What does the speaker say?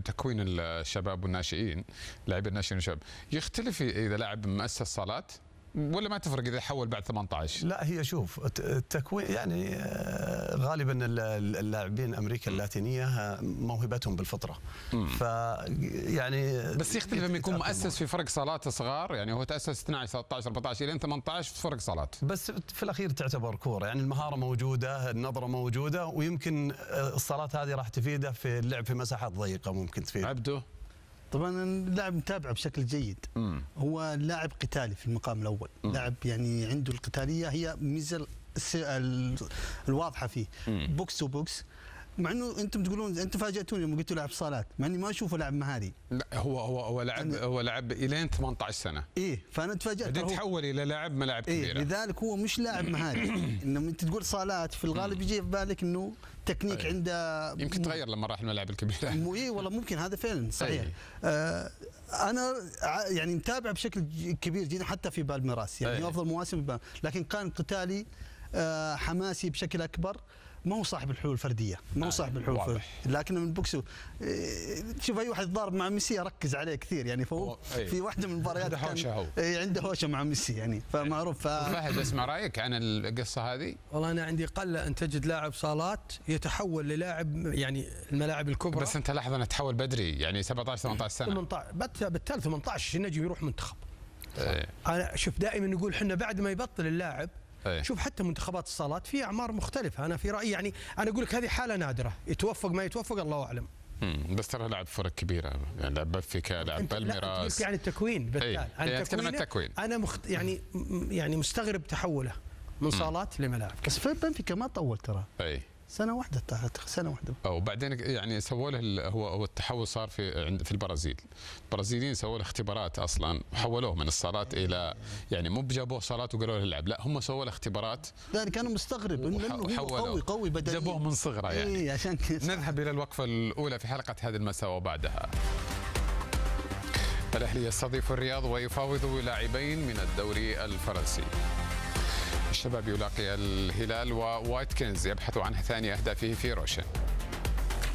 تكوين الشباب والناشئين، لاعبين الناشئين والشباب، يختلف اذا لاعب مؤسس صالات ولا ما تفرق اذا يحول بعد 18؟ لا، هي شوف التكوين يعني غالبا اللاعبين امريكا اللاتينيه موهبتهم بالفطره. يعني بس يختلف لما يكون مؤسس في فرق صالات صغار، يعني هو تاسس 12 13 14 الى 18 في فرق صالات، بس في الاخير تعتبر كوره، يعني المهاره موجوده، النظره موجوده، ويمكن الصالات هذه راح تفيده في اللعب في مساحات ضيقه، ممكن تفيد. عبده طبعا اللاعب متابعه بشكل جيد. هو لاعب قتالي في المقام الاول، لاعب يعني عنده القتاليه هي ميزه الواضحه فيه. بوكس تو بوكس، مع انه انتم تقولون، انتم فاجاتوني لما قلتوا لاعب صالات، مع اني ما اشوفه لاعب مهاري. لا، هو لعب الين 18 سنه. فانا تفاجات. بعدين تحول الى لاعب ملاعب كبيره. لذلك هو مش لاعب مهاري. انما انت تقول صالات في الغالب يجي في بالك انه تكنيك عنده، يمكن تغير لما راح الملاعب الكبيره. والله ممكن، هذا فعلا صحيح. انا يعني متابع بشكل كبير جدا حتى في بالميراس، يعني افضل مواسم لكن كان قتالي حماسي بشكل اكبر. ما هو صاحب الحلول الفرديه، ما هو صاحب الحلول الفرديه، لكن من بوكسو شوف اي واحد يتضارب مع ميسي اركز عليه كثير، يعني فهو في واحده من المباريات عنده هوشه مع ميسي، يعني فمعروف. فهد، اسمع رايك عن القصه هذه. والله انا عندي قله ان تجد لاعب صالات يتحول للاعب يعني الملاعب الكبرى. بس انت لاحظ انه تحول بدري، يعني 17 18 سنه. بالتالي 18 نجم يروح منتخب. انا شوف دائما نقول احنا بعد ما يبطل اللاعب، شوف حتى منتخبات الصالات في اعمار مختلفه. انا في رايي يعني انا اقول لك هذه حاله نادره، يتوفق ما يتوفق الله اعلم. بس ترى لعب فرق كبيره، يعني لعب بنفيكا، لعب بالميراس. يعني التكوين بالتالي اتكلم عن التكوين. انا يعني مستغرب تحوله من صالات لملاعب. بس في بنفيكا ما طول ترى. سنه واحده، سنه واحده. وبعدين يعني سووا له هو التحول صار في البرازيل. البرازيليين سووا له اختبارات اصلا، حولوه من الصالات الى، يعني مو بجابوه صالات وقالوا له العب، لا هم سووا له اختبارات. يعني كانوا مستغرب انه هو قوي بدنيا، جابوه من صغره يعني. عشان نذهب الى الوقفه الاولى في حلقه هذا المساء وبعدها. الاهلي يستضيف الرياض ويفاوض لاعبين من الدوري الفرنسي. الشباب يلاقي الهلال، ووايتكنز يبحث عن ثاني أهدافه في روشن.